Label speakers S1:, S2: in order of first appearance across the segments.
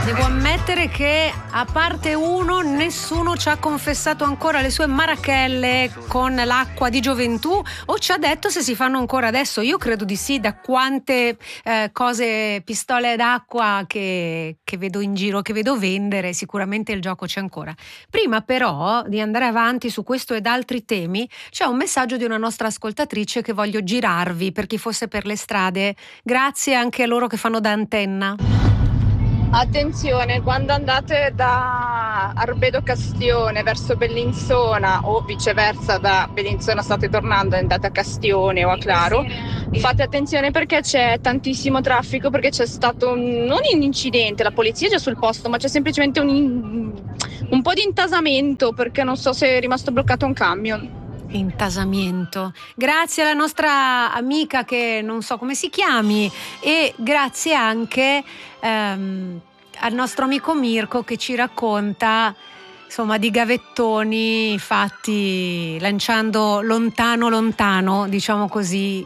S1: Devo ammettere che a parte uno nessuno ci ha confessato ancora le sue marachelle con l'acqua di gioventù o ci ha detto se si fanno ancora adesso. Io credo di sì, da quante pistole d'acqua che vedo in giro, che vedo vendere, sicuramente il gioco c'è ancora. Prima però di andare avanti su questo ed altri temi c'è un messaggio di una nostra ascoltatrice che voglio girarvi per chi fosse per le strade. Grazie anche a loro che fanno da antenna.
S2: Attenzione, quando andate da Arbedo Castione verso Bellinzona o viceversa da Bellinzona state tornando e andate a Castione o a Claro, fate attenzione perché c'è tantissimo traffico, perché c'è stato non un incidente, la polizia è già sul posto, ma c'è semplicemente un po' di intasamento perché non so se è rimasto bloccato un camion.
S1: Intasamento. Grazie alla nostra amica che non so come si chiami e grazie anche al nostro amico Mirko che ci racconta insomma di gavettoni fatti lanciando lontano, diciamo così,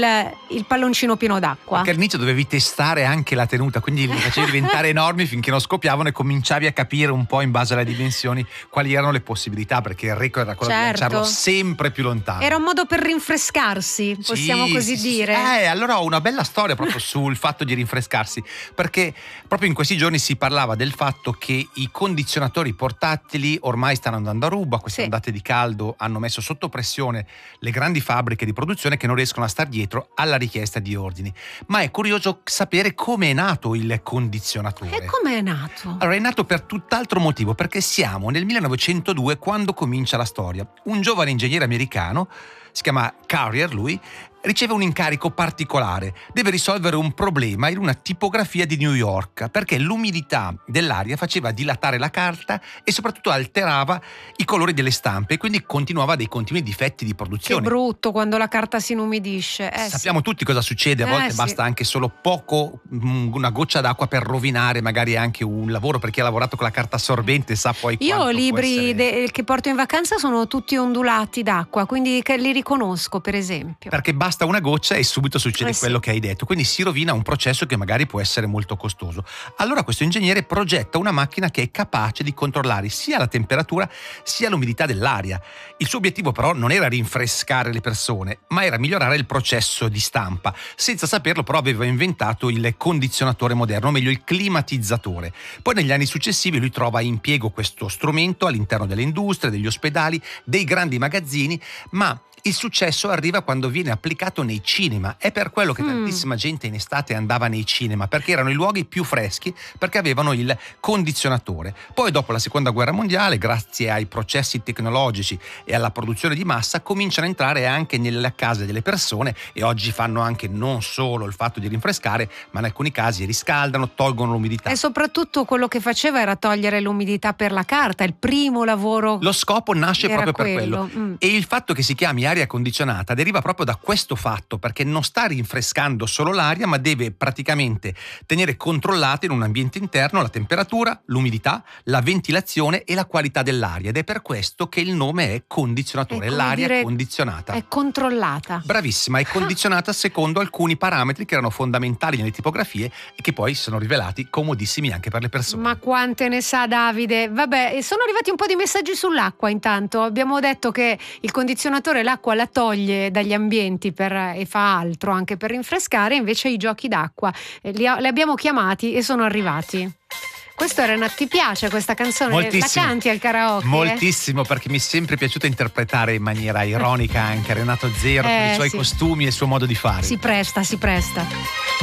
S1: il palloncino pieno d'acqua.
S3: Perché all'inizio dovevi testare anche la tenuta, quindi li facevi diventare enormi finché non scoppiavano e cominciavi a capire un po' in base alle dimensioni quali erano le possibilità, perché il record era quello di lanciarlo sempre più lontano.
S1: Era un modo per rinfrescarsi, possiamo così dire.
S3: Allora ho una bella storia proprio sul fatto di rinfrescarsi, perché proprio in questi giorni si parlava del fatto che i condizionatori portatili ormai stanno andando a ruba. Queste ondate di caldo hanno messo sotto pressione le grandi fabbriche di produzione che non riescono a star dietro alla richiesta di ordini. Ma è curioso sapere come è nato il condizionatore.
S1: E come è nato?
S3: Allora è nato per tutt'altro motivo, perché siamo nel 1902 quando comincia la storia. Un giovane ingegnere americano, si chiama Carrier lui, riceve un incarico particolare. Deve risolvere un problema in una tipografia di New York, perché l'umidità dell'aria faceva dilatare la carta e soprattutto alterava i colori delle stampe e quindi continuava dei continui difetti di produzione.
S1: Che brutto quando la carta si inumidisce.
S3: Sappiamo tutti cosa succede, a volte basta anche solo poco, una goccia d'acqua per rovinare magari anche un lavoro, per chi ha lavorato con la carta assorbente sa poi quanto.
S1: Io libri che porto in vacanza sono tutti ondulati d'acqua, quindi li riconosco per esempio.
S3: Perché basta una goccia e subito succede quello che hai detto, quindi si rovina un processo che magari può essere molto costoso. Allora questo ingegnere progetta una macchina che è capace di controllare sia la temperatura sia l'umidità dell'aria. Il suo obiettivo però non era rinfrescare le persone, ma era migliorare il processo di stampa. Senza saperlo però aveva inventato il condizionatore moderno, o meglio il climatizzatore. Poi negli anni successivi lui trova impiego questo strumento all'interno delle industrie, degli ospedali, dei grandi magazzini, ma il successo arriva quando viene applicato nei cinema. È per quello che tantissima gente in estate andava nei cinema, perché erano i luoghi più freschi, perché avevano il condizionatore. Poi dopo la seconda guerra mondiale, grazie ai processi tecnologici e alla produzione di massa, cominciano a entrare anche nelle case delle persone e oggi fanno anche non solo il fatto di rinfrescare, ma in alcuni casi riscaldano, tolgono l'umidità.
S1: E soprattutto quello che faceva era togliere l'umidità per la carta, il primo lavoro.
S3: Lo scopo nasce proprio per quello. E il fatto che si chiami aria condizionata deriva proprio da questo fatto, perché non sta rinfrescando solo l'aria, ma deve praticamente tenere controllata in un ambiente interno la temperatura, l'umidità, la ventilazione e la qualità dell'aria, ed è per questo che il nome è condizionatore, l'aria condizionata.
S1: È controllata.
S3: Bravissima, è condizionata secondo alcuni parametri che erano fondamentali nelle tipografie e che poi sono rivelati comodissimi anche per le persone.
S1: Ma quante ne sa Davide? Vabbè, sono arrivati un po' di messaggi sull'acqua intanto. Abbiamo detto che il condizionatore l'acqua la toglie dagli ambienti e fa altro anche per rinfrescare, invece i giochi d'acqua li abbiamo chiamati e sono arrivati. Questo ti piace questa canzone?
S3: Moltissimo.
S1: La canti al karaoke?
S3: Moltissimo, perché mi è sempre piaciuto interpretare in maniera ironica anche Renato Zero con i suoi costumi e il suo modo di fare.
S1: Si presta.